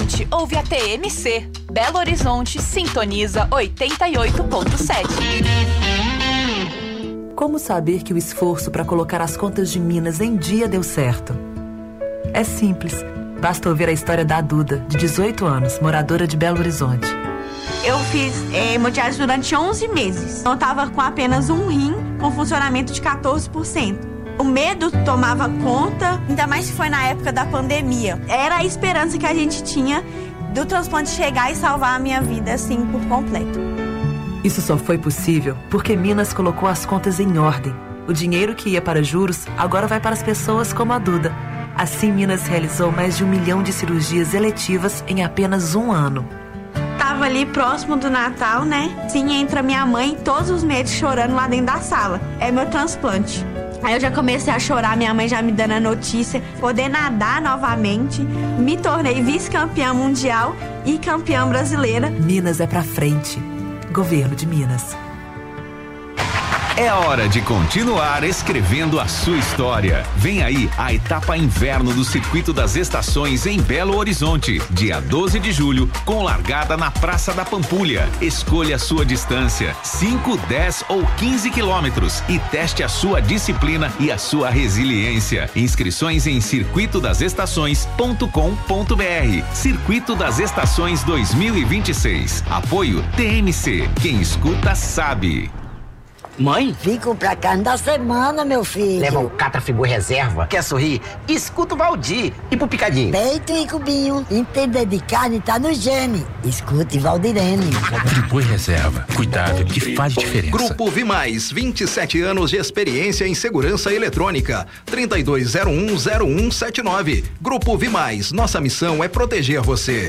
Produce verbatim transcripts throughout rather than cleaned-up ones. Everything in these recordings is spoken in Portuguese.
Horizonte, ouve a T M C. Belo Horizonte, sintoniza oitenta e oito ponto sete. Como saber que o esforço para colocar as contas de Minas em dia deu certo? É simples. Basta ouvir a história da Duda, de dezoito anos, moradora de Belo Horizonte. Eu fiz é, hemodiálise durante onze meses. Eu estava com apenas um rim, com funcionamento de quatorze por cento. O medo tomava conta, ainda mais se foi na época da pandemia. Era a esperança que a gente tinha do transplante chegar e salvar a minha vida, assim, por completo. Isso só foi possível porque Minas colocou as contas em ordem. O dinheiro que ia para juros agora vai para as pessoas como a Duda. Assim, Minas realizou mais de um milhão de cirurgias eletivas em apenas um ano. Tava ali próximo do Natal, né? Sim, entra minha mãe todos os meses chorando lá dentro da sala. É meu transplante. Aí eu já comecei a chorar, minha mãe já me dando a notícia, poder nadar novamente. Me tornei vice-campeã mundial e campeã brasileira. Minas é pra frente. Governo de Minas. É hora de continuar escrevendo a sua história. Vem aí a etapa inverno do Circuito das Estações em Belo Horizonte, dia doze de julho, com largada na Praça da Pampulha. Escolha a sua distância, cinco, dez ou quinze quilômetros, e teste a sua disciplina e a sua resiliência. Inscrições em circuito das estações ponto com ponto br. Circuito das Estações dois mil e vinte e seis. Apoio T M C. Quem escuta sabe. Mãe? Vim comprar carne da semana, meu filho. Leva o Catrafibu Reserva. Quer sorrir? Escuta o Valdir. E pro Picadinho? Peito e cubinho. Entender de carne tá no gene. Escute Valdirene. Catrafibu Reserva. Cuidado que faz diferença. Grupo Vimais, vinte e sete anos de experiência em segurança eletrônica. trinta e dois zero um zero um sete nove. Grupo Vimais, nossa missão é proteger você.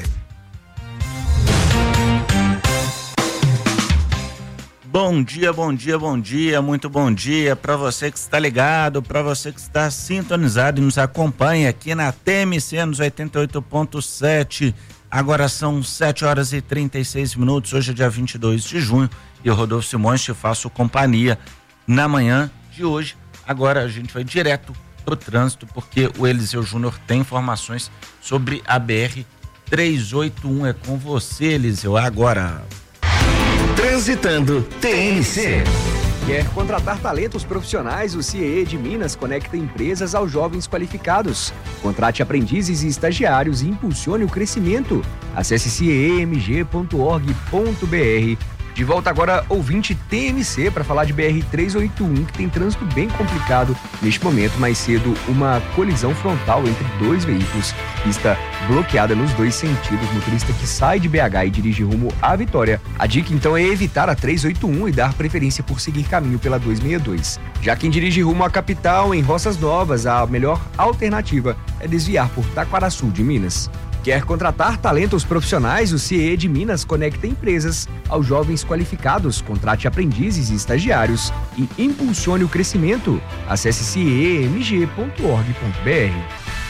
Bom dia, bom dia, bom dia, muito bom dia para você que está ligado, para você que está sintonizado e nos acompanha aqui na T M C nos oitenta e oito ponto sete. Agora são sete horas e trinta e seis minutos, hoje é dia vinte e dois de junho e eu, Rodolfo Simões, te faço companhia na manhã de hoje. Agora a gente vai direto pro trânsito porque o Eliseu Júnior tem informações sobre a B R trezentos e oitenta e um. É com você, Eliseu, agora. Transitando T M C. Quer contratar talentos profissionais? O C I E de Minas conecta empresas aos jovens qualificados. Contrate aprendizes e estagiários e impulsione o crescimento. Acesse c e m g ponto org ponto b r. De volta agora, ouvinte T M C, para falar de B R trezentos e oitenta e um, que tem trânsito bem complicado. Neste momento, mais cedo, uma colisão frontal entre dois veículos. Pista bloqueada nos dois sentidos. Motorista que sai de B H e dirige rumo à Vitória. A dica, então, é evitar a trezentos e oitenta e um e dar preferência por seguir caminho pela duzentos e sessenta e dois. Já quem dirige rumo à capital, em Roças Novas, a melhor alternativa é desviar por Taquaraçu de Minas. Quer contratar talentos profissionais? O C I E de Minas conecta empresas aos jovens qualificados. Contrate aprendizes e estagiários e impulsione o crescimento. Acesse c e m g ponto org ponto b r.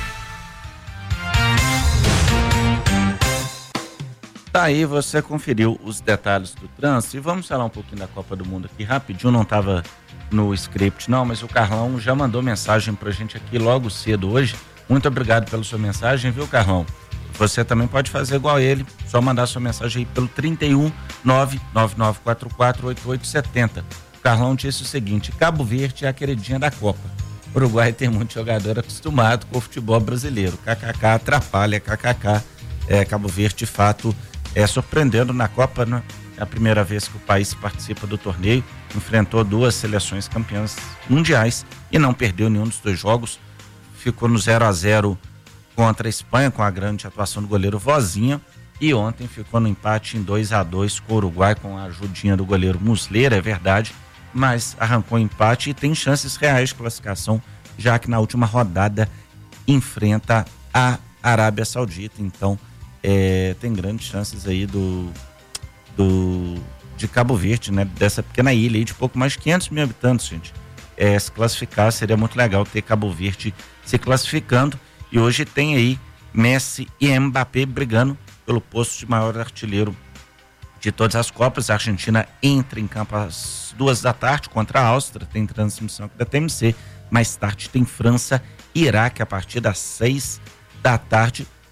Tá aí, você conferiu os detalhes do trânsito e vamos falar um pouquinho da Copa do Mundo aqui rapidinho. Não estava no script não, mas o Carlão já mandou mensagem pra gente aqui logo cedo hoje. Muito obrigado pela sua mensagem, viu, Carlão? Você também pode fazer igual a ele, só mandar sua mensagem aí pelo trinta e um, nove nove nove quatro quatro, oito oito sete zero. O Carlão disse o seguinte: Cabo Verde é a queridinha da Copa. O Uruguai tem muito jogador acostumado com o futebol brasileiro. K K K atrapalha, K K K. É, Cabo Verde, de fato, é surpreendendo na Copa, né? É a primeira vez que o país participa do torneio, enfrentou duas seleções campeãs mundiais e não perdeu nenhum dos dois jogos. Ficou no zero a zero contra a Espanha, com a grande atuação do goleiro Vozinha, e ontem ficou no empate em dois a dois com o Uruguai, com a ajudinha do goleiro Muslera, é verdade, mas arrancou empate e tem chances reais de classificação, já que na última rodada enfrenta a Arábia Saudita. Então é, tem grandes chances aí do, do de Cabo Verde, né, dessa pequena ilha aí de pouco mais de quinhentos mil habitantes, gente. É, se classificar, seria muito legal ter Cabo Verde se classificando. E hoje tem aí Messi e Mbappé brigando pelo posto de maior artilheiro de todas as Copas. A Argentina entra em campo às duas da tarde contra a Áustria, tem transmissão aqui da T M C. Mais tarde tem França e Iraque a partir das seis da tarde.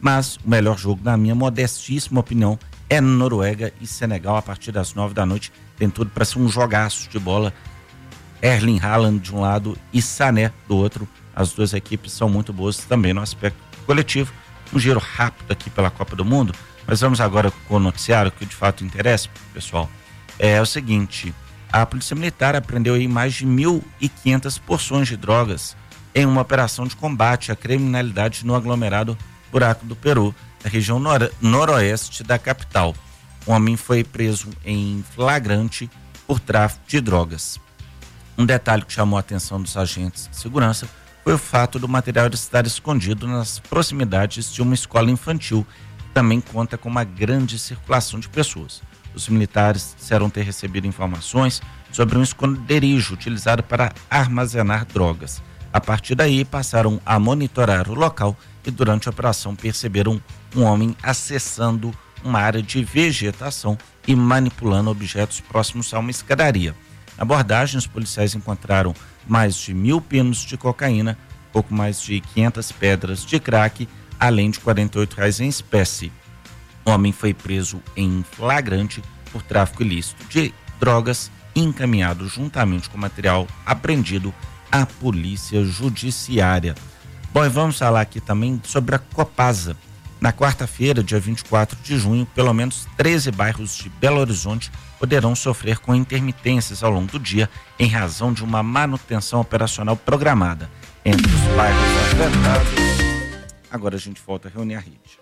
Mas o melhor jogo, na minha modestíssima opinião, é Noruega e Senegal a partir das nove da noite. Tem tudo para ser um jogaço de bola. Erling Haaland de um lado e Sané do outro. As duas equipes são muito boas também no aspecto coletivo. Um giro rápido aqui pela Copa do Mundo, mas vamos agora com o noticiário que de fato interessa, pessoal. É o seguinte, a Polícia Militar apreendeu aí mais de mil e quinhentas porções de drogas em uma operação de combate à criminalidade no aglomerado Buraco do Peru, na região nor- noroeste da capital. Um homem foi preso em flagrante por tráfico de drogas. Um detalhe que chamou a atenção dos agentes de segurança foi o fato do material estar escondido nas proximidades de uma escola infantil, que também conta com uma grande circulação de pessoas. Os militares disseram ter recebido informações sobre um esconderijo utilizado para armazenar drogas. A partir daí, passaram a monitorar o local e durante a operação perceberam um homem acessando uma área de vegetação e manipulando objetos próximos a uma escadaria. Na abordagem, os policiais encontraram mais de mil pinos de cocaína, pouco mais de quinhentas pedras de crack, além de quarenta e oito reais em espécie. O homem foi preso em flagrante por tráfico ilícito de drogas e encaminhado juntamente com o material apreendido à Polícia Judiciária. Bom, e vamos falar aqui também sobre a Copasa. Na quarta-feira, dia vinte e quatro de junho, pelo menos treze bairros de Belo Horizonte poderão sofrer com intermitências ao longo do dia em razão de uma manutenção operacional programada. Entre os bairros afetados, agora a gente volta a reunir a rede.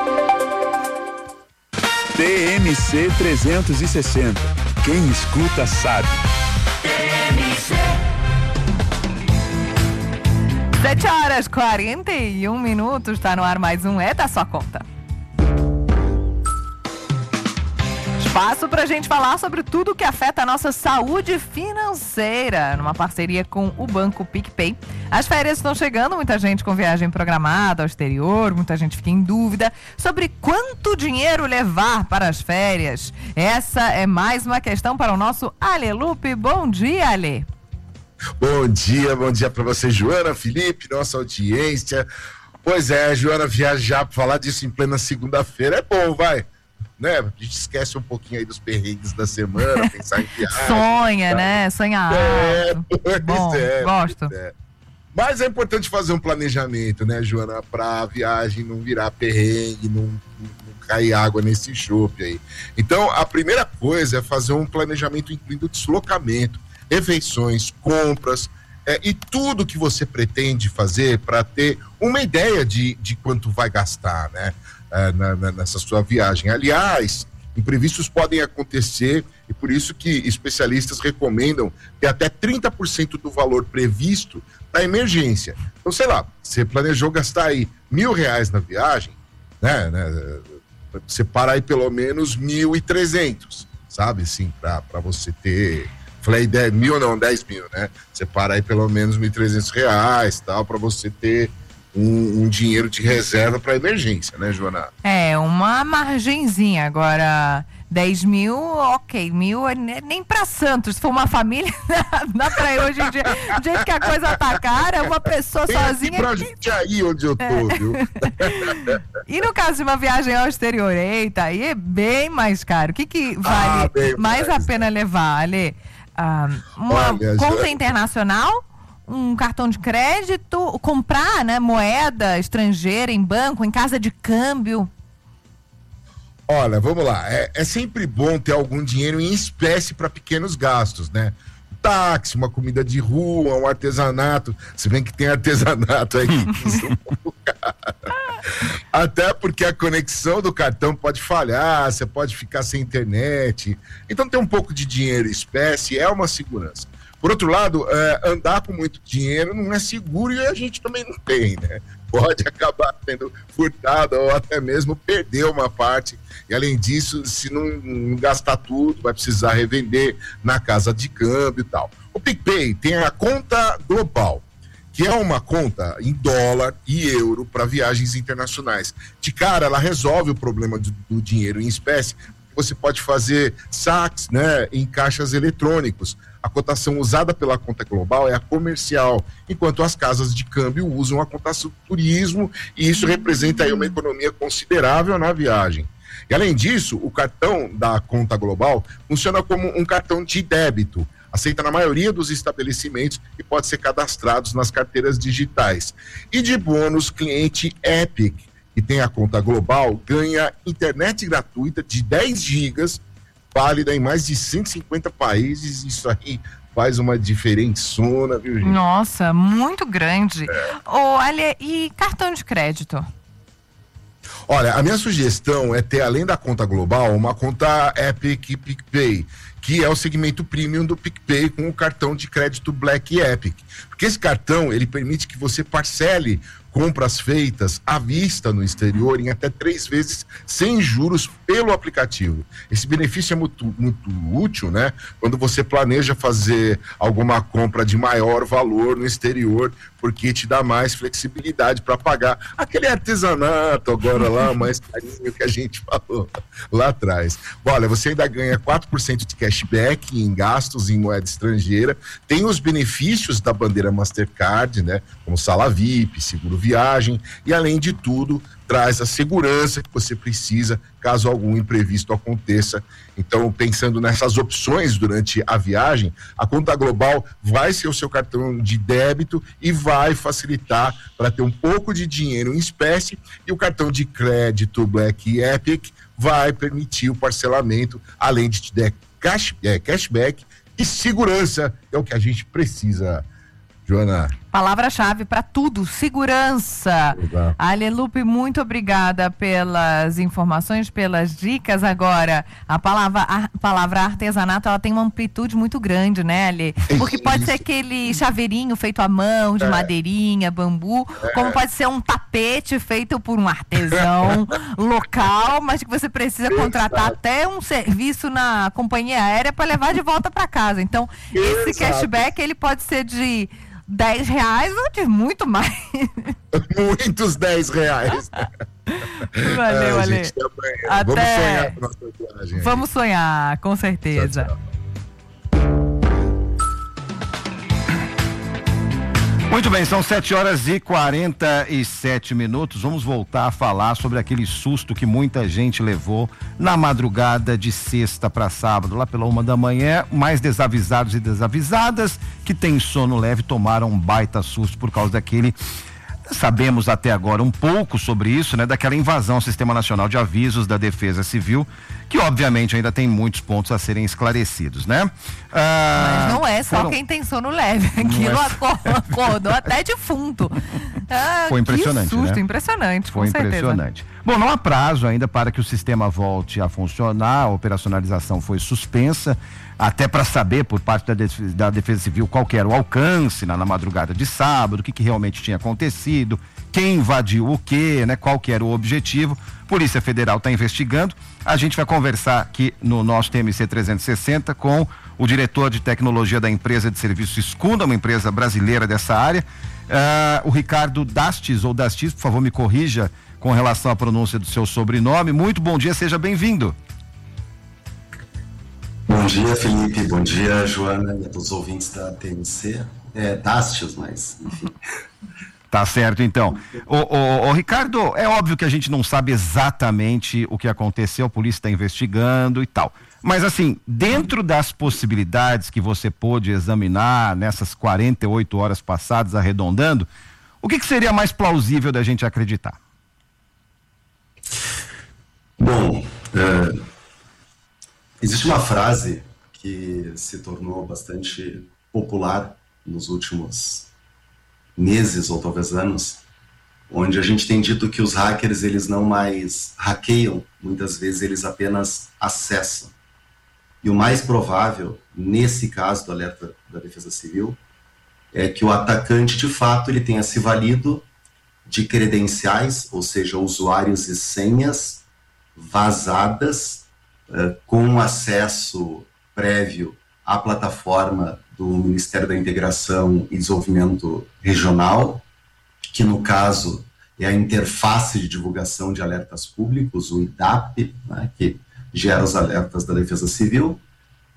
T M C trezentos e sessenta. Quem escuta sabe. T M C. sete horas e quarenta e um minutos, está no ar mais um É da Sua Conta. Espaço para a gente falar sobre tudo que afeta a nossa saúde financeira, numa parceria com o Banco PicPay. As férias estão chegando, muita gente com viagem programada ao exterior, muita gente fica em dúvida sobre quanto dinheiro levar para as férias. Essa é mais uma questão para o nosso Ale Lupe. Bom dia, Ale. Bom dia, bom dia para você, Joana, Felipe, nossa audiência. Pois é, Joana, viajar para falar disso em plena segunda-feira é bom, vai. Né? A gente esquece um pouquinho aí dos perrengues da semana, pensar em viagem. Sonha, tá? Né? Sonha alto. É, pois bom, é, gosto. Pois é. Mas é importante fazer um planejamento, né, Joana, para a viagem não virar perrengue, não, não cair água nesse chope aí. Então, a primeira coisa é fazer um planejamento incluindo deslocamento, refeições, compras, é, e tudo que você pretende fazer para ter uma ideia de, de quanto vai gastar, né, é, na, na, nessa sua viagem. Aliás, imprevistos podem acontecer e por isso que especialistas recomendam ter até trinta por cento do valor previsto para emergência. Então, sei lá, você planejou gastar aí mil reais na viagem, né, né, separa aí pelo menos mil e trezentos, sabe, assim, para você ter... Falei dez mil, não, dez mil, né? Separa aí pelo menos mil e trezentos reais, tal, para você ter um, um dinheiro de reserva para emergência, né, Joana? É, uma margenzinha. Agora, dez mil, ok, mil nem para Santos. Se for uma família, dá para ir hoje em dia. Do jeito que a coisa tá cara, uma pessoa Tem sozinha. Pra gente aí onde eu tô, é. Viu? E no caso de uma viagem ao exterior, eita, aí é bem mais caro. O que que vale ah, mais, mais a pena levar, Ale? Ah, uma Olha, conta já... internacional, um cartão de crédito, comprar, né, moeda estrangeira em banco, em casa de câmbio. Olha, vamos lá, é, é sempre bom ter algum dinheiro em espécie para pequenos gastos, né? Um táxi, uma comida de rua, um artesanato, se bem que tem artesanato aí que é um pouco caro. Até porque a conexão do cartão pode falhar, você pode ficar sem internet. Então ter um pouco de dinheiro em espécie é uma segurança. Por outro lado, é, andar com muito dinheiro não é seguro e a gente também não tem, né? Pode acabar sendo furtado ou até mesmo perder uma parte. E além disso, se não, não gastar tudo, vai precisar revender na casa de câmbio e tal. O PicPay tem a conta global, que é uma conta em dólar e euro para viagens internacionais. De cara, ela resolve o problema do, do dinheiro em espécie. Você pode fazer saques, né, em caixas eletrônicos. A A cotação usada pela conta global é a comercial, enquanto as casas de câmbio usam a cotação turismo, e isso representa aí uma economia considerável na viagem. E além disso, o cartão da conta global funciona como um cartão de débito, aceita na maioria dos estabelecimentos e pode ser cadastrado nas carteiras digitais. E de bônus, cliente Epic, que tem a conta global, ganha internet gratuita de dez gigas, válida em mais de cento e cinquenta países. Isso aí faz uma diferençona, viu, gente? Nossa, muito grande. É. Oh, olha, e cartão de crédito? Olha, a minha sugestão é ter, além da conta global, uma conta Epic PicPay, que é o segmento premium do PicPay com o cartão de crédito Black Epic. Porque esse cartão, ele permite que você parcele compras feitas à vista no exterior em até três vezes sem juros pelo aplicativo. Esse benefício é muito, muito útil, né? Quando você planeja fazer alguma compra de maior valor no exterior, porque te dá mais flexibilidade para pagar aquele artesanato agora lá, mais carinho que a gente falou lá atrás. Olha, você ainda ganha quatro por cento de cashback em gastos em moeda estrangeira, tem os benefícios da bandeira Mastercard, né? Como sala V I P, seguro viagem, e além de tudo, traz a segurança que você precisa caso algum imprevisto aconteça. Então, pensando nessas opções durante a viagem, a conta global vai ser o seu cartão de débito e vai facilitar para ter um pouco de dinheiro em espécie, e o cartão de crédito Black Epic vai permitir o parcelamento, além de te dar cash, é, cashback e segurança, é o que a gente precisa, Joana. Palavra-chave para tudo, segurança. Exato. Alelupe, muito obrigada pelas informações, pelas dicas. Agora, a palavra, a palavra artesanato, ela tem uma amplitude muito grande, né, Ale? Porque Isso. pode ser aquele chaveirinho feito à mão, de é. madeirinha, bambu, é. como pode ser um tapete feito por um artesão local, mas que você precisa contratar Exato. até um serviço na companhia aérea para levar de volta para casa. Então, esse Exato. cashback, ele pode ser de dez reais ou de muito mais. Muitos dez reais. Valeu, ah, Ale. gente, até Vamos sonhar com nossa viagem. Vamos sonhar, com certeza. Tchau, tchau. Muito bem, são sete horas e quarenta e sete minutos. Vamos voltar a falar sobre aquele susto que muita gente levou na madrugada de sexta para sábado, lá pela uma da manhã. Mais desavisados e desavisadas que têm sono leve tomaram um baita susto por causa daquele. Sabemos até agora um pouco sobre isso, né? Daquela invasão ao Sistema Nacional de Avisos da Defesa Civil, que obviamente ainda tem muitos pontos a serem esclarecidos, né? Ah, Mas não é só foram... quem tem sono leve, aquilo é... acordou, acordou até defunto. Ah, Foi impressionante, que susto, né? impressionante, Foi com certeza. impressionante. Bom, não há prazo ainda para que o sistema volte a funcionar, a operacionalização foi suspensa, até para saber por parte da Defesa, da Defesa Civil qual que era o alcance na, na madrugada de sábado, o que, que realmente tinha acontecido, quem invadiu o quê, né? Qual que era o objetivo. Polícia Federal está investigando. A gente vai conversar aqui no nosso T M C trezentos e sessenta com o diretor de tecnologia da empresa de serviços Escunda, uma empresa brasileira dessa área, uh, o Ricardo Dastis, ou Dastis, por favor me corrija com relação à pronúncia do seu sobrenome. Muito bom dia, seja bem-vindo. Bom dia, Felipe, bom dia, Joana, e a todos os ouvintes da T M C. É Dastis, mas enfim. Tá certo, então. Ô, ô, ô, Ricardo, é óbvio que a gente não sabe exatamente o que aconteceu, a polícia está investigando e tal. Mas assim, dentro das possibilidades que você pôde examinar nessas quarenta e oito horas passadas, arredondando, o que, que seria mais plausível da gente acreditar? Bom, é, existe uma frase que se tornou bastante popular nos últimos meses ou talvez anos, onde a gente tem dito que os hackers, eles não mais hackeiam, muitas vezes eles apenas acessam. E o mais provável, nesse caso do alerta da Defesa Civil, é que o atacante, de fato, ele tenha se valido de credenciais, ou seja, usuários e senhas vazadas, uh, com acesso prévio à plataforma do Ministério da Integração e Desenvolvimento Regional, que no caso é a interface de divulgação de alertas públicos, o I D A P, né, que gera os alertas da Defesa Civil,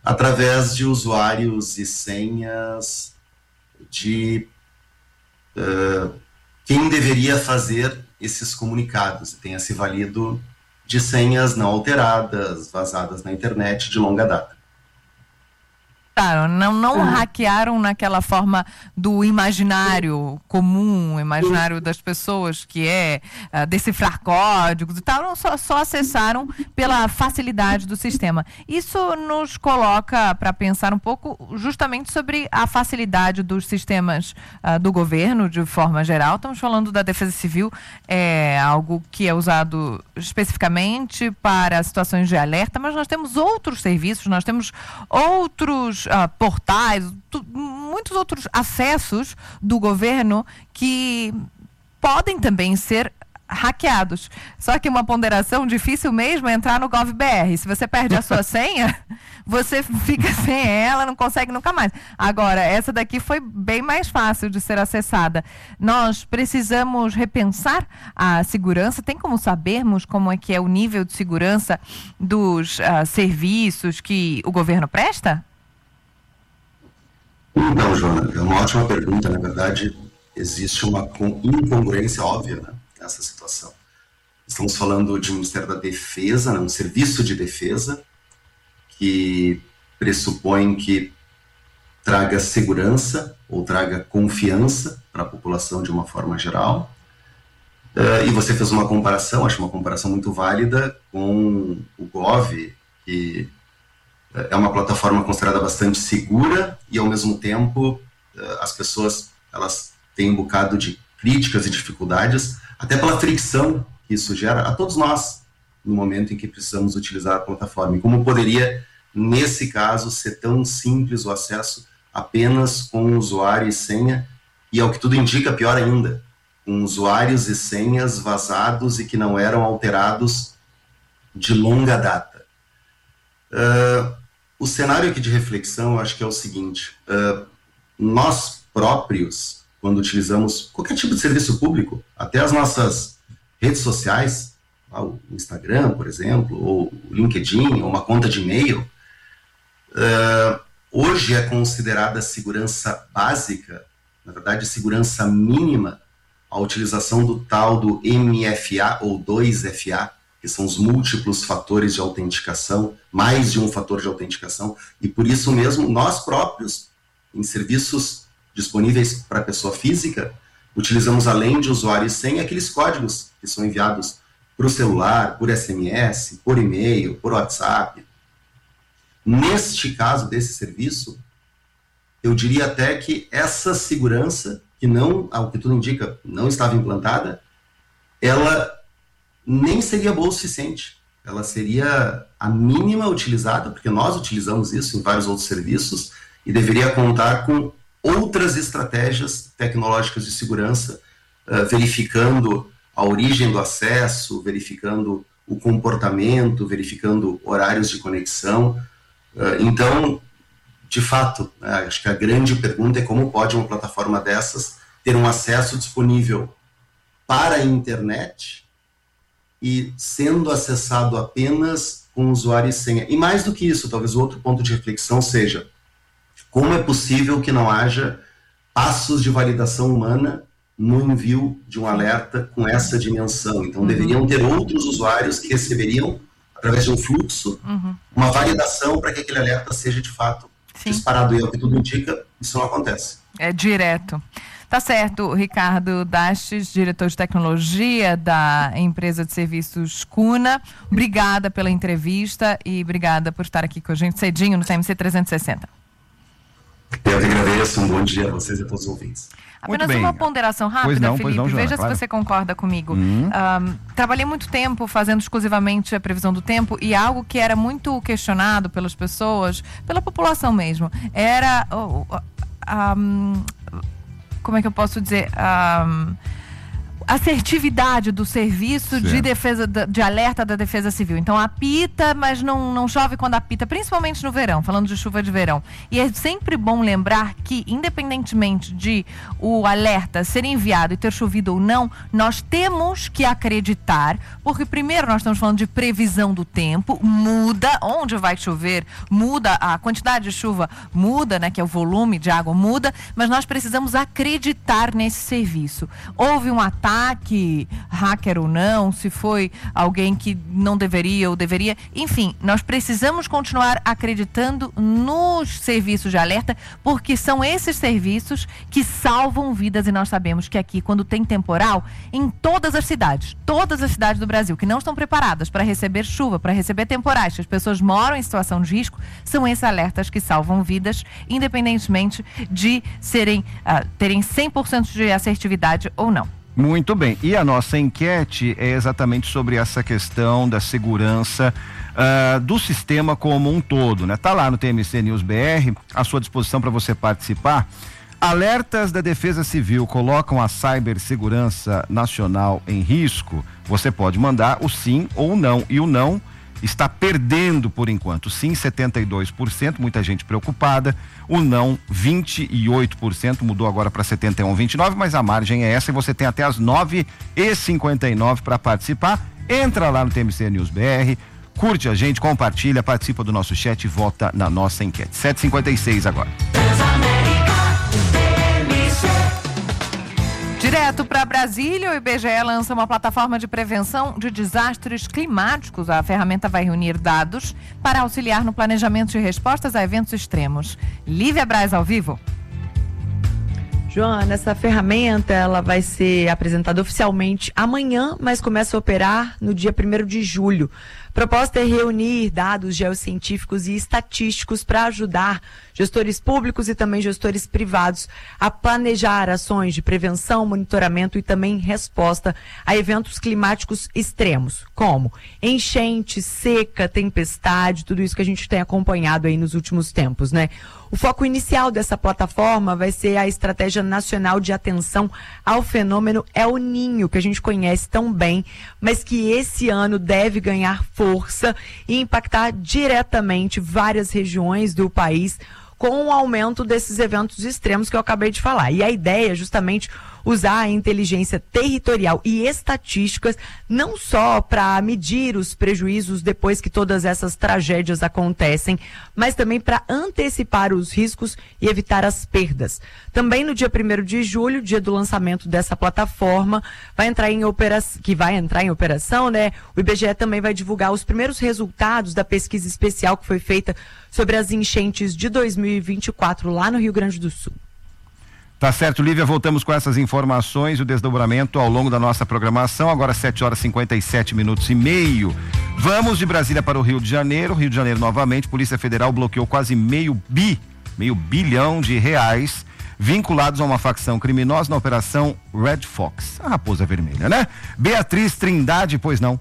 através de usuários e senhas de uh, quem deveria fazer esses comunicados, e tenha se valido de senhas não alteradas, vazadas na internet de longa data. Claro, não, não hackearam naquela forma do imaginário comum, imaginário das pessoas, que é uh, decifrar códigos e tal, não, só, só acessaram pela facilidade do sistema. Isso nos coloca para pensar um pouco justamente sobre a facilidade dos sistemas uh, do governo, de forma geral. Estamos falando da Defesa Civil, é algo que é usado especificamente para situações de alerta, mas nós temos outros serviços, nós temos outros Uh, portais, tu, muitos outros acessos do governo que podem também ser hackeados. Só que uma ponderação difícil mesmo é entrar no GovBR. Se você perde a sua senha, você fica sem ela, não consegue nunca mais. Agora, essa daqui foi bem mais fácil de ser acessada. Nós precisamos repensar a segurança. Tem como sabermos como é que é o nível de segurança dos uh, serviços que o governo presta? Então, Joana, é uma ótima pergunta. Na verdade, existe uma incongruência óbvia, né, nessa situação. Estamos falando de um Ministério da Defesa, né, um serviço de defesa, que pressupõe que traga segurança ou traga confiança para a população de uma forma geral. Uh, e você fez uma comparação, acho uma comparação muito válida, com o Gov, que é uma plataforma considerada bastante segura e, ao mesmo tempo, as pessoas elas têm um bocado de críticas e dificuldades, até pela fricção que isso gera a todos nós, no momento em que precisamos utilizar a plataforma. E como poderia, nesse caso, ser tão simples o acesso apenas com usuário e senha, e, ao que tudo indica, pior ainda, com usuários e senhas vazados e que não eram alterados de longa data. Uh, O cenário aqui de reflexão, eu acho que é o seguinte, uh, nós próprios, quando utilizamos qualquer tipo de serviço público, até as nossas redes sociais, o Instagram, por exemplo, ou o LinkedIn, ou uma conta de e-mail, uh, hoje é considerada segurança básica, na verdade, segurança mínima, a utilização do tal do M F A ou dois F A, que são os múltiplos fatores de autenticação, mais de um fator de autenticação, e por isso mesmo nós próprios, em serviços disponíveis para a pessoa física, utilizamos, além de usuário e senha, aqueles códigos que são enviados para o celular, por S M S, por e-mail, por WhatsApp. Neste caso desse serviço, eu diria até que essa segurança, que não, ao que tudo indica, não estava implantada, ela nem seria boa o suficiente. Ela seria a mínima utilizada, porque nós utilizamos isso em vários outros serviços, e deveria contar com outras estratégias tecnológicas de segurança, uh, verificando a origem do acesso, verificando o comportamento, verificando horários de conexão. Uh, então, de fato, né, acho que a grande pergunta é como pode uma plataforma dessas ter um acesso disponível para a internet e sendo acessado apenas com usuário e senha. E mais do que isso, talvez o outro ponto de reflexão seja como é possível que não haja passos de validação humana no envio de um alerta com essa dimensão. Então, uhum. deveriam ter outros usuários que receberiam, através de um fluxo, uhum. uma validação para que aquele alerta seja, de fato, Sim. disparado. E, ao que tudo indica, isso não acontece. É direto. Tá certo, Ricardo Dastes, diretor de tecnologia da empresa de serviços Cuna. Obrigada pela entrevista e obrigada por estar aqui com a gente cedinho no C M C trezentos e sessenta. Eu que agradeço, um bom dia a vocês e a todos os ouvintes. Apenas uma ponderação rápida, não, Felipe, não, Joana, veja claro. Se você concorda comigo. Uhum. Um, trabalhei muito tempo fazendo exclusivamente a previsão do tempo e algo que era muito questionado pelas pessoas, pela população mesmo, era... Uh, uh, um, como é que eu posso dizer? Um, assertividade do serviço certo. de defesa, de alerta da Defesa Civil. Então apita, mas não, não chove quando apita, principalmente no verão, falando de chuva de verão. E é sempre bom lembrar que, independentemente de o alerta ser enviado e ter chovido ou não, nós temos que acreditar, porque primeiro nós estamos falando de previsão do tempo, muda onde vai chover, muda a quantidade de chuva, muda, né, que é o volume de água, muda, mas nós precisamos acreditar nesse serviço. Houve um ataque, hacker ou não, se foi alguém que não deveria ou deveria, enfim, nós precisamos continuar acreditando nos serviços de alerta, porque são esses serviços que salvam vidas, e nós sabemos que aqui, quando tem temporal, em todas as cidades, todas as cidades do Brasil que não estão preparadas para receber chuva, para receber temporais, que as pessoas moram em situação de risco, são esses alertas que salvam vidas, independentemente de serem, uh, terem cem por cento de assertividade ou não. Muito bem, e a nossa enquete é exatamente sobre essa questão da segurança uh, do sistema como um todo, né? Tá lá no T M C News B R, à sua disposição para você participar. Alertas da Defesa Civil colocam a cibersegurança nacional em risco? Você pode mandar o sim ou o não, e o não está perdendo por enquanto. Sim, setenta e dois por cento, muita gente preocupada. O não, vinte e oito por cento, mudou agora para setenta e um, vinte e nove, mas a margem é essa e você tem até as nove e cinquenta e nove para participar. Entra lá no T M C News B R, curte a gente, compartilha, participa do nosso chat e vota na nossa enquete. sete e cinquenta e seis agora. Direto para Brasília, o I B G E lança uma plataforma de prevenção de desastres climáticos. A ferramenta vai reunir dados para auxiliar no planejamento de respostas a eventos extremos. Lívia Braz, ao vivo. Joana, essa ferramenta ela vai ser apresentada oficialmente amanhã, mas começa a operar no dia primeiro de julho. A proposta é reunir dados geocientíficos e estatísticos para ajudar gestores públicos e também gestores privados a planejar ações de prevenção, monitoramento e também resposta a eventos climáticos extremos, como enchente, seca, tempestade, tudo isso que a gente tem acompanhado aí nos últimos tempos, né? O foco inicial dessa plataforma vai ser a Estratégia Nacional de Atenção ao Fenômeno El Niño, que a gente conhece tão bem, mas que esse ano deve ganhar força e impactar diretamente várias regiões do país com o aumento desses eventos extremos que eu acabei de falar. E a ideia é justamente usar a inteligência territorial e estatísticas não só para medir os prejuízos depois que todas essas tragédias acontecem, mas também para antecipar os riscos e evitar as perdas. Também no dia primeiro de julho, dia do lançamento dessa plataforma, vai entrar em operação, que vai entrar em operação, né? O I B G E também vai divulgar os primeiros resultados da pesquisa especial que foi feita sobre as enchentes de dois mil e vinte e quatro lá no Rio Grande do Sul. Tá certo, Lívia, voltamos com essas informações, o desdobramento ao longo da nossa programação, agora sete horas e cinquenta e sete minutos e meio. Vamos de Brasília para o Rio de Janeiro, Rio de Janeiro novamente, Polícia Federal bloqueou quase meio bi, meio bilhão de reais vinculados a uma facção criminosa na operação Red Fox, a raposa vermelha, né? Beatriz Trindade, pois não?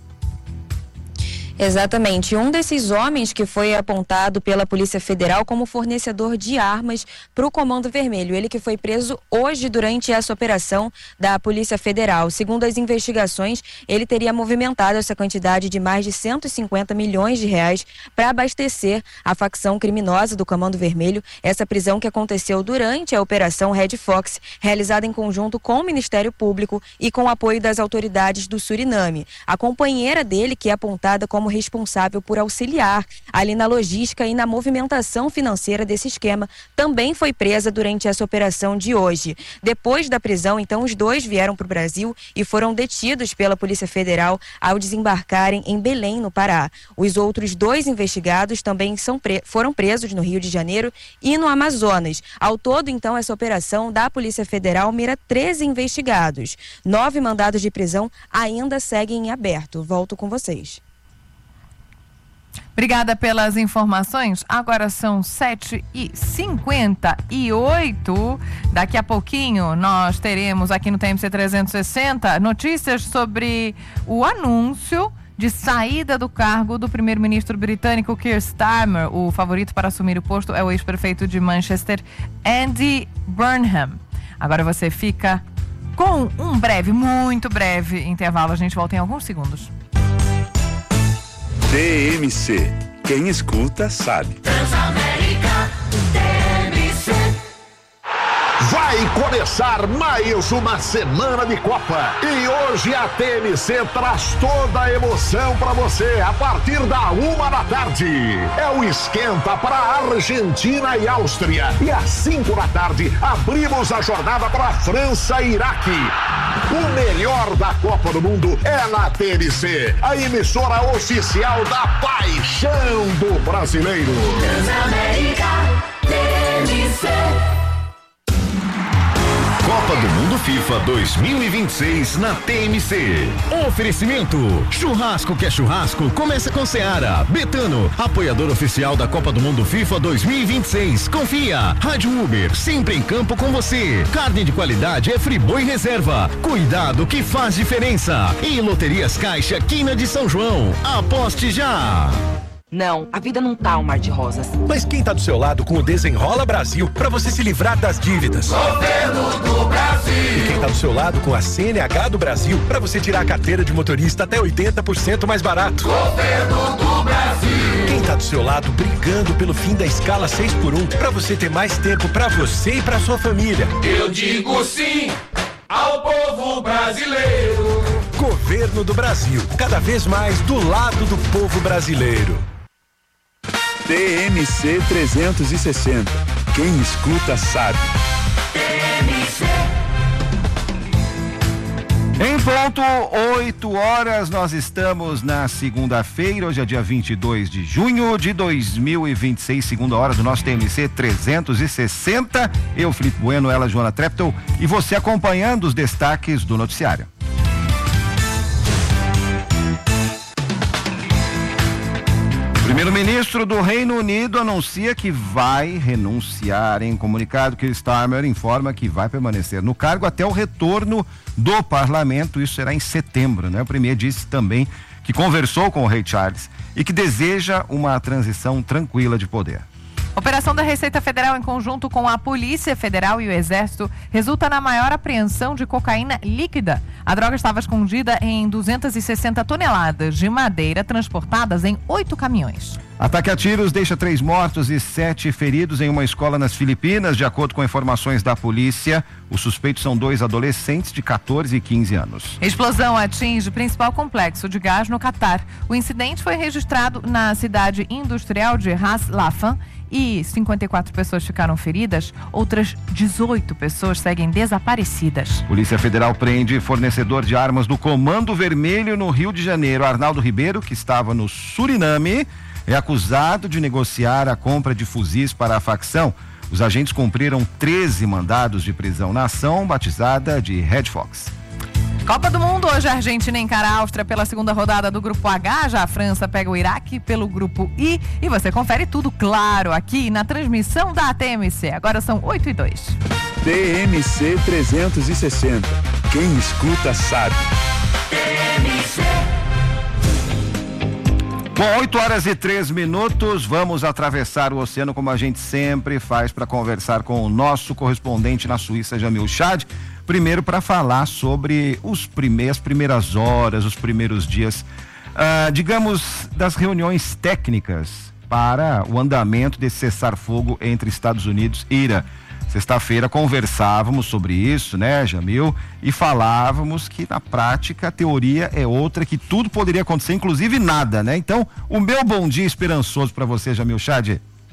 Exatamente. Um desses homens que foi apontado pela Polícia Federal como fornecedor de armas para o Comando Vermelho. Ele que foi preso hoje durante essa operação da Polícia Federal. Segundo as investigações, ele teria movimentado essa quantidade de mais de cento e cinquenta milhões de reais para abastecer a facção criminosa do Comando Vermelho. Essa prisão que aconteceu durante a Operação Red Fox, realizada em conjunto com o Ministério Público e com o apoio das autoridades do Suriname. A companheira dele, que é apontada como responsável por auxiliar ali na logística e na movimentação financeira desse esquema, também foi presa durante essa operação de hoje. Depois da prisão, então, os dois vieram para o Brasil e foram detidos pela Polícia Federal ao desembarcarem em Belém, no Pará. Os outros dois investigados também são pre- foram presos no Rio de Janeiro e no Amazonas. Ao todo, então, essa operação da Polícia Federal mira treze investigados. Nove mandados de prisão ainda seguem em aberto. Volto com vocês. Obrigada pelas informações. Agora são sete e cinquenta e oito. Daqui a pouquinho nós teremos aqui no T M C trezentos e sessenta notícias sobre o anúncio de saída do cargo do primeiro-ministro britânico Keir Starmer. O favorito para assumir o posto é o ex-prefeito de Manchester, Andy Burnham. Agora você fica Com um breve, muito breve intervalo, a gente volta em alguns segundos. T M C. Quem escuta sabe. Transamérica T M C. Vai começar mais uma semana de Copa e hoje a T M C traz toda a emoção para você a partir da uma da tarde. É o esquenta para Argentina e Áustria e às cinco da tarde abrimos a jornada para França e Iraque. O melhor da Copa do Mundo é na T M C, a emissora oficial da paixão do brasileiro. Transamérica T M C. Copa do Mundo FIFA dois mil e vinte e seis na T M C. Oferecimento: churrasco que é churrasco, começa com Seara. Betano, apoiador oficial da Copa do Mundo FIFA dois mil e vinte e seis. Confia. Rádio Uber, sempre em campo com você. Carne de qualidade é Friboi Reserva. Cuidado que faz diferença. E Loterias Caixa, Quina de São João. Aposte já. Não, a vida não tá um mar de rosas. Mas quem tá do seu lado com o Desenrola Brasil pra você se livrar das dívidas? Governo do Brasil. E quem tá do seu lado com a C N H do Brasil pra você tirar a carteira de motorista até oitenta por cento mais barato? Governo do Brasil. Quem tá do seu lado brigando pelo fim da escala seis por um pra você ter mais tempo pra você e pra sua família? Eu digo sim ao povo brasileiro. Governo do Brasil, cada vez mais do lado do povo brasileiro. T M C trezentos e sessenta. Quem escuta sabe. T M C. Em ponto, oito horas, nós estamos na segunda-feira, hoje é dia vinte e dois de junho de dois mil e vinte e seis, segunda hora do nosso T M C trezentos e sessenta. Eu, Felipe Bueno, ela, Joana Treptow, e você acompanhando os destaques do noticiário. Primeiro-ministro do Reino Unido anuncia que vai renunciar. Em comunicado, Keir Starmer informa que vai permanecer no cargo até o retorno do parlamento. Isso será em setembro, né? O premier disse também que conversou com o rei Charles e que deseja uma transição tranquila de poder. Operação da Receita Federal em conjunto com a Polícia Federal e o Exército resulta na maior apreensão de cocaína líquida. A droga estava escondida em duzentas e sessenta toneladas de madeira transportadas em oito caminhões. Ataque a tiros deixa três mortos e sete feridos em uma escola nas Filipinas. De acordo com informações da polícia, os suspeitos são dois adolescentes de quatorze e quinze anos. Explosão atinge o principal complexo de gás no Catar. O incidente foi registrado na cidade industrial de Ras Laffan e cinquenta e quatro pessoas ficaram feridas. Outras dezoito pessoas seguem desaparecidas. Polícia Federal prende fornecedor de armas do Comando Vermelho no Rio de Janeiro. Arnaldo Ribeiro, que estava no Suriname, é acusado de negociar a compra de fuzis para a facção. Os agentes cumpriram treze mandados de prisão na ação, batizada de Red Fox. Copa do Mundo, hoje a Argentina encara a Áustria pela segunda rodada do Grupo H, já a França pega o Iraque pelo Grupo I e você confere tudo, claro, aqui na transmissão da T M C. Agora são oito e dois. T M C trezentos e sessenta. Quem escuta sabe. T M C. Bom, oito horas e três minutos, vamos atravessar o oceano como a gente sempre faz para conversar com o nosso correspondente na Suíça, Jamil Chad. Primeiro para falar sobre os prime- as primeiras horas, os primeiros dias, ah, digamos, das reuniões técnicas para o andamento desse cessar-fogo entre Estados Unidos e Irã. Sexta-feira conversávamos sobre isso, né, Jamil? E falávamos que na prática a teoria é outra, que tudo poderia acontecer, inclusive nada, né? Então, o meu bom dia esperançoso para você, Jamil Chad.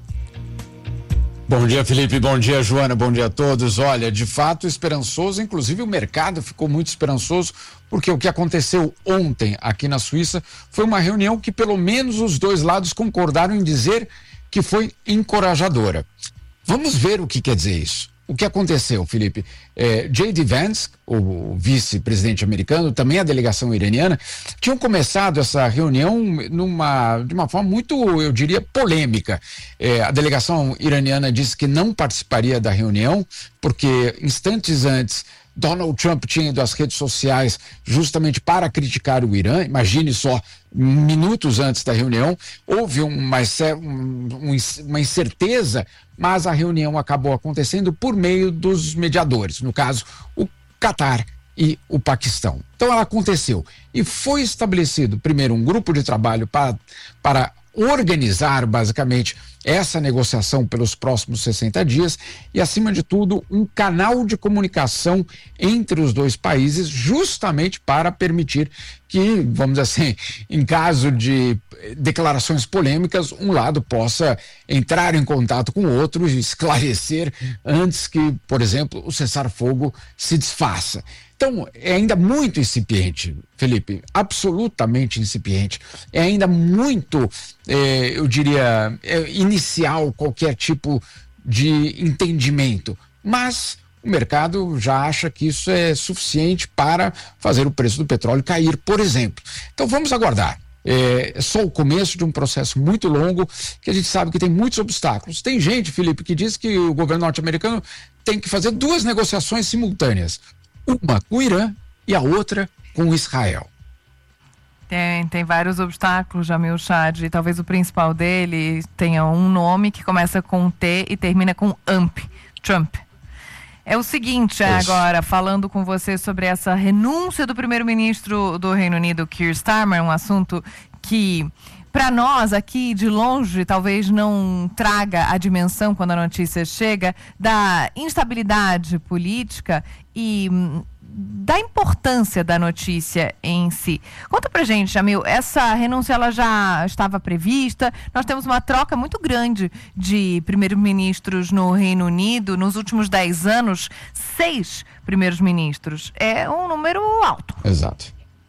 Bom dia, Felipe, bom dia, Joana, bom dia a todos. Olha, de fato esperançoso, inclusive o mercado ficou muito esperançoso, porque o que aconteceu ontem aqui na Suíça foi uma reunião que pelo menos os dois lados concordaram em dizer que foi encorajadora. Vamos ver o que quer dizer isso. O que aconteceu, Felipe? É, J D Vance, o vice-presidente americano, também a delegação iraniana, tinham começado essa reunião numa, de uma forma muito, eu diria, polêmica. É, a delegação iraniana disse que não participaria da reunião, porque instantes antes Donald Trump tinha ido às redes sociais justamente para criticar o Irã. Imagine só, minutos antes da reunião, houve uma, uma incerteza, mas a reunião acabou acontecendo por meio dos mediadores, no caso, o Catar e o Paquistão. Então ela aconteceu e foi estabelecido primeiro um grupo de trabalho para, para organizar basicamente essa negociação pelos próximos sessenta dias e, acima de tudo, um canal de comunicação entre os dois países, justamente para permitir que, vamos dizer assim, em caso de declarações polêmicas, um lado possa entrar em contato com o outro e esclarecer antes que, por exemplo, o cessar-fogo se desfaça. Então, é ainda muito incipiente, Felipe, absolutamente incipiente. É ainda muito, eh, eu diria, eh, inicial qualquer tipo de entendimento. Mas o mercado já acha que isso é suficiente para fazer o preço do petróleo cair, por exemplo. Então, vamos aguardar. É só o começo de um processo muito longo, que a gente sabe que tem muitos obstáculos. Tem gente, Felipe, que diz que o governo norte-americano tem que fazer duas negociações simultâneas. Uma com o Irã e a outra com Israel. Tem, tem vários obstáculos, Jamil Chad, e talvez o principal dele tenha um nome que começa com T e termina com AMP, Trump. É o seguinte, Isso. agora, falando com você sobre essa renúncia do primeiro-ministro do Reino Unido, Keir Starmer, um assunto que, para nós aqui de longe, talvez não traga a dimensão, quando a notícia chega, da instabilidade política e da importância da notícia em si. Conta pra gente, Jamil, essa renúncia ela já estava prevista? Nós temos uma troca muito grande de primeiros-ministros no Reino Unido. Nos últimos dez anos, seis primeiros-ministros. É um número alto. Exato.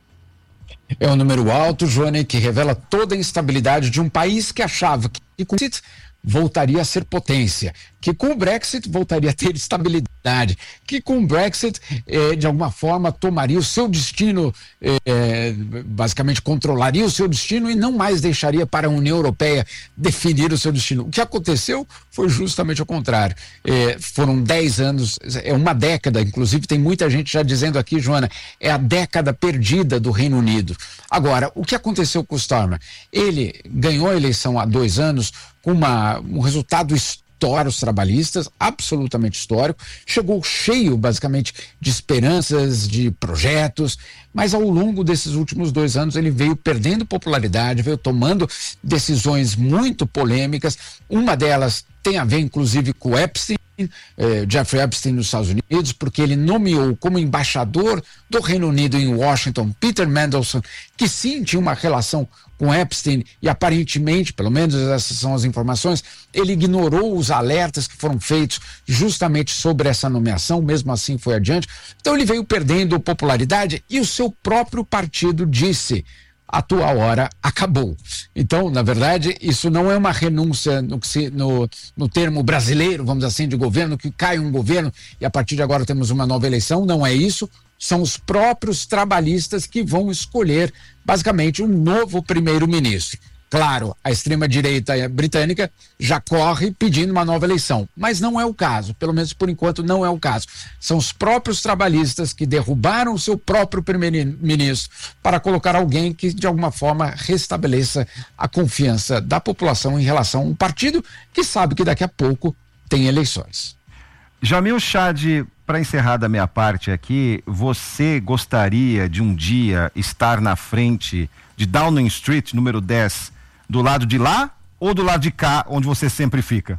É um número alto, Joane, que revela toda a instabilidade de um país que achava que com Brexit voltaria a ser potência, que com o Brexit voltaria a ter estabilidade, que com o Brexit, eh, de alguma forma, tomaria o seu destino, eh, basicamente controlaria o seu destino e não mais deixaria para a União Europeia definir o seu destino. O que aconteceu foi justamente o contrário. Eh, foram dez anos, é uma década, inclusive tem muita gente já dizendo aqui, Joana, é a década perdida do Reino Unido. Agora, o que aconteceu com o Starmer? Ele ganhou a eleição há dois anos com uma, um resultado histórico os trabalhistas, absolutamente histórico, chegou cheio basicamente de esperanças, de projetos, mas ao longo desses últimos dois anos ele veio perdendo popularidade, veio tomando decisões muito polêmicas. Uma delas tem a ver inclusive com o Epstein, eh, Jeffrey Epstein nos Estados Unidos, porque ele nomeou como embaixador do Reino Unido em Washington Peter Mandelson, que sim tinha uma relação com Epstein e aparentemente, pelo menos essas são as informações, ele ignorou os alertas que foram feitos justamente sobre essa nomeação, mesmo assim foi adiante. Então ele veio perdendo popularidade e o seu próprio partido disse: a tua hora acabou. Então, na verdade, isso não é uma renúncia no, no, no termo brasileiro, vamos dizer assim, de governo, que cai um governo e a partir de agora temos uma nova eleição, não é isso. São os próprios trabalhistas que vão escolher, basicamente, um novo primeiro-ministro. Claro, a extrema-direita britânica já corre pedindo uma nova eleição, mas não é o caso, pelo menos por enquanto não é o caso. São os próprios trabalhistas que derrubaram o seu próprio primeiro-ministro para colocar alguém que, de alguma forma, restabeleça a confiança da população em relação a um partido que sabe que daqui a pouco tem eleições. Jamil Chad, para encerrar da minha parte aqui, você gostaria de um dia estar na frente de Downing Street, número dez, do lado de lá ou do lado de cá, onde você sempre fica?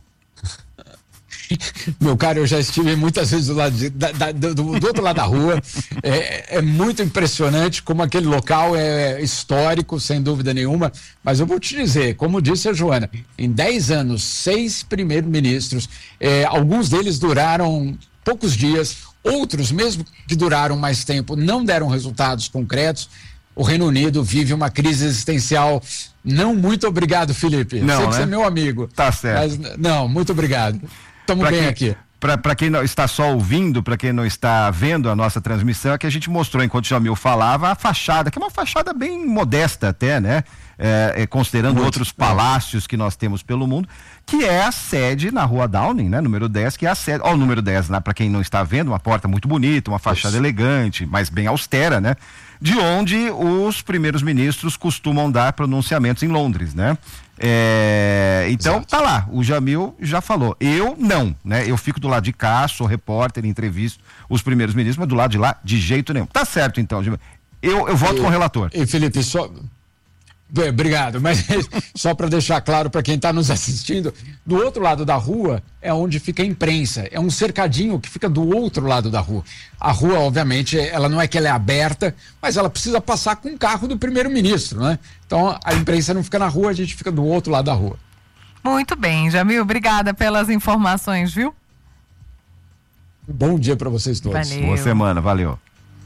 Meu caro, eu já estive muitas vezes do, lado de, da, da, do, do outro lado da rua. É, é muito impressionante como aquele local é histórico, sem dúvida nenhuma. Mas eu vou te dizer, como disse a Joana, em dez anos, seis primeiros-ministros, é, alguns deles duraram poucos dias, outros, mesmo que duraram mais tempo, não deram resultados concretos. O Reino Unido vive uma crise existencial. Não, muito obrigado, Felipe. Não, Sei que né? você é meu amigo. Tá certo. Mas, não, muito obrigado. Estamos bem quem, aqui. Para quem não está só ouvindo, para quem não está vendo a nossa transmissão, é que a gente mostrou, enquanto o Jamil falava, a fachada, que é uma fachada bem modesta até, né? É, é, considerando Muito. outros palácios que nós temos pelo mundo, que é a sede na Rua Downing, né? Número dez, que é a sede. Ó, o número dez, né? Para quem não está vendo, uma porta muito bonita, uma fachada Isso. elegante, mas bem austera, né? De onde os primeiros ministros costumam dar pronunciamentos em Londres, né? É, então Exato. Tá lá, o Jamil já falou. Eu não, né? Eu fico do lado de cá, sou repórter, entrevisto os primeiros ministros, mas do lado de lá, de jeito nenhum. Tá certo então, Jamil. Eu, eu voto e, com o relator. E Felipe, só... Obrigado, mas só para deixar claro para quem está nos assistindo, do outro lado da rua é onde fica a imprensa, é um cercadinho que fica do outro lado da rua. A rua, obviamente, ela não é que ela é aberta, mas ela precisa passar com o carro do primeiro-ministro, né? Então a imprensa não fica na rua, a gente fica do outro lado da rua. Muito bem, Jamil, obrigada pelas informações, viu? Bom dia para vocês todos. Valeu. Boa semana, valeu.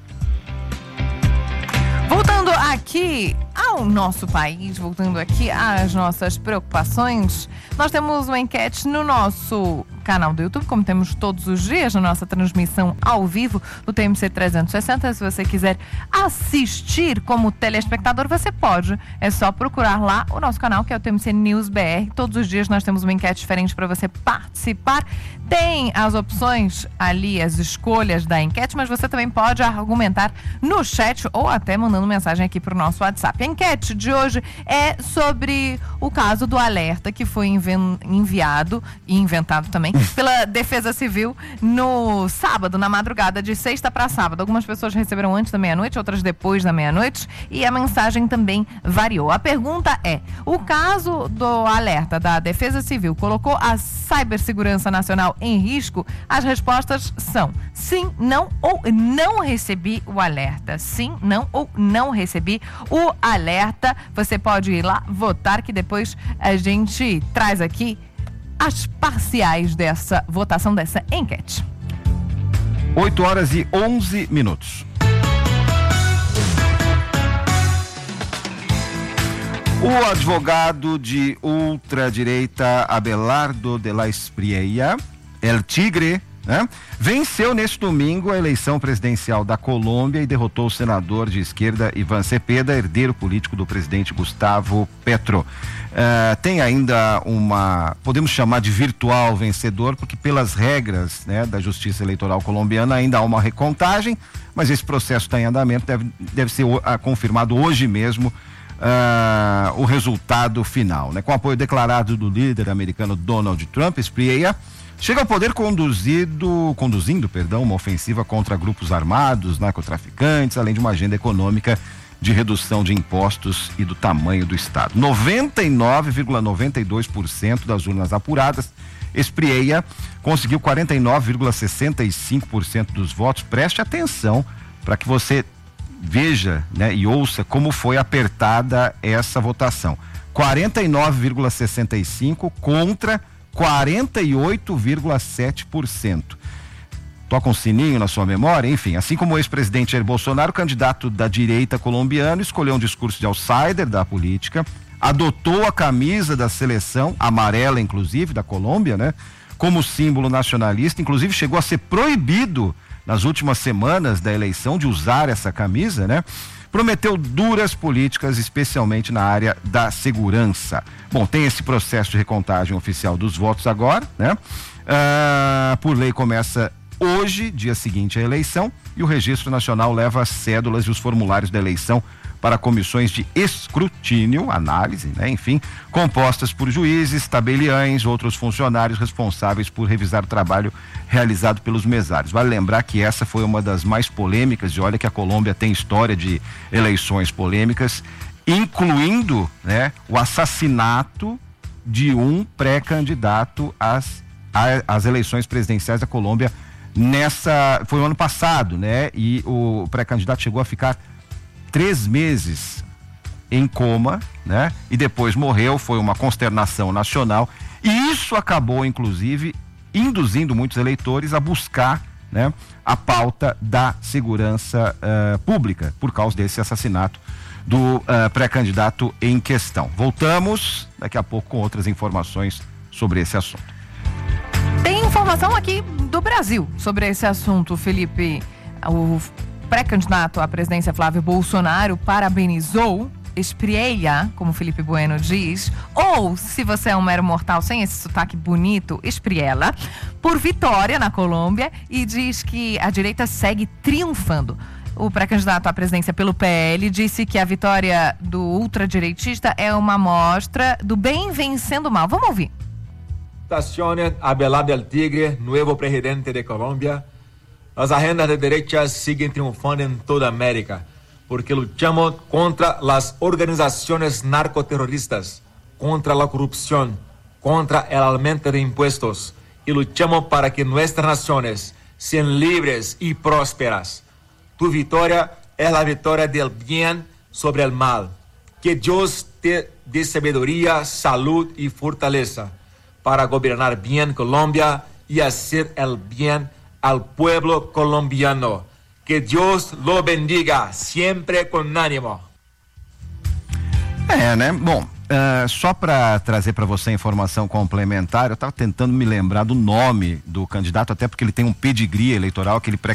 Voltando aqui ao nosso país, voltando aqui às nossas preocupações, nós temos uma enquete no nosso canal do YouTube, como temos todos os dias na nossa transmissão ao vivo do T M C trezentos e sessenta. Se você quiser assistir como telespectador, você pode. É só procurar lá o nosso canal, que é o T M C News B R. Todos os dias nós temos uma enquete diferente para você participar. Tem as opções ali, as escolhas da enquete, mas você também pode argumentar no chat ou até mandando mensagem aqui para o nosso WhatsApp. A enquete de hoje é sobre o caso do alerta que foi enviado e inventado também pela Defesa Civil no sábado, na madrugada de sexta para sábado. Algumas pessoas receberam antes da meia-noite, outras depois da meia-noite, e a mensagem também variou. A pergunta é: o caso do alerta da Defesa Civil colocou a cibersegurança nacional em risco? As respostas são sim, não ou não recebi o alerta. Sim, não ou não recebi o alerta. Você pode ir lá votar, que depois a gente traz aqui as parciais dessa votação, dessa enquete. oito horas e onze minutos. O advogado de ultradireita Abelardo de la Espriella, El Tigre, né, venceu neste domingo a eleição presidencial da Colômbia e derrotou o senador de esquerda Iván Cepeda, herdeiro político do presidente Gustavo Petro. Uh, tem ainda uma, podemos chamar de virtual vencedor, porque pelas regras, né, da Justiça Eleitoral colombiana ainda há uma recontagem, mas esse processo está em andamento, deve, deve ser uh, confirmado hoje mesmo uh, o resultado final, né? Com apoio declarado do líder americano Donald Trump, Espriella chega ao poder conduzido, conduzindo, perdão, uma ofensiva contra grupos armados, narcotraficantes, além de uma agenda econômica de redução de impostos e do tamanho do Estado. noventa e nove vírgula noventa e dois por cento das urnas apuradas, Espriella conseguiu quarenta e nove vírgula sessenta e cinco por cento dos votos. Preste atenção para que você veja, né, e ouça como foi apertada essa votação. quarenta e nove vírgula sessenta e cinco por cento contra quarenta e oito vírgula sete por cento. Toca um sininho na sua memória? Enfim, assim como o ex-presidente Jair Bolsonaro, o candidato da direita colombiano escolheu um discurso de outsider da política, adotou a camisa da seleção, amarela inclusive, da Colômbia, né, como símbolo nacionalista, inclusive chegou a ser proibido nas últimas semanas da eleição de usar essa camisa, né? Prometeu duras políticas, especialmente na área da segurança. Bom, tem esse processo de recontagem oficial dos votos agora, né? Ah, por lei começa hoje, dia seguinte à eleição, e o Registro Nacional leva as cédulas e os formulários da eleição para comissões de escrutínio, análise, né? Enfim, compostas por juízes, tabeliães, outros funcionários responsáveis por revisar o trabalho realizado pelos mesários. Vale lembrar que essa foi uma das mais polêmicas, e olha que a Colômbia tem história de eleições polêmicas, incluindo, né, o assassinato de um pré-candidato às, às eleições presidenciais da Colômbia. Nessa, foi o ano passado, né? E o pré-candidato chegou a ficar três meses em coma, né? E depois morreu, foi uma consternação nacional. E isso acabou, inclusive, induzindo muitos eleitores a buscar, né, a pauta da segurança uh, pública, por causa desse assassinato do uh, pré-candidato em questão. Voltamos daqui a pouco com outras informações sobre esse assunto. Tem informação aqui do Brasil sobre esse assunto, Felipe. O pré-candidato à presidência Flávio Bolsonaro parabenizou Espriella, como Felipe Bueno diz, ou, se você é um mero mortal sem esse sotaque bonito, Espriella, por vitória na Colômbia, e diz que a direita segue triunfando. o pré-candidato à presidência pelo P L, disse que a vitória do ultradireitista é uma amostra do bem vencendo o mal. Vamos ouvir. Felicitaciones a Abelard del Tigre, nuevo presidente de Colombia. Las agendas de derecha siguen triunfando en toda América, porque luchamos contra las organizaciones narcoterroristas, contra la corrupción, contra el aumento de impuestos, y luchamos para que nuestras naciones sean libres y prósperas. Tu victoria es la victoria del bien sobre el mal. Que Dios te dé sabiduría, salud y fortaleza para gobernar bien Colombia y hacer el bien al pueblo colombiano. Que Deus lo bendiga, sempre com ânimo. É, né? Bom, uh, só para trazer para você a informação complementar, eu estava tentando me lembrar do nome do candidato, até porque ele tem um pedigree eleitoral, aquele pré